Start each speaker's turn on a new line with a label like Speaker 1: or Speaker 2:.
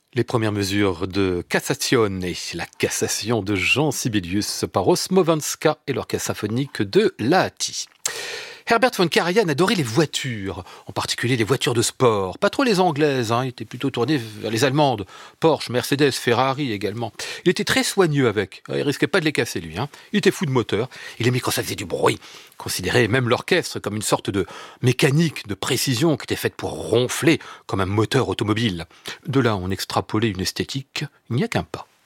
Speaker 1: Les premières mesures de Cassatione, la cassation de Jean Sibelius par Osmo Wenska et l'orchestre symphonique de Lahti. Herbert von Karajan adorait les voitures, en particulier les voitures de sport. Pas trop les anglaises, il était plutôt tourné vers les allemandes. Porsche, Mercedes, Ferrari également. Il était très soigneux avec, il risquait pas de les casser lui. Il était fou de moteur, il aimait quand ça faisait du bruit. Il considérait même l'orchestre comme une sorte de mécanique de précision qui était faite pour ronfler comme un moteur automobile. De là, on extrapolait une esthétique, il n'y a qu'un pas.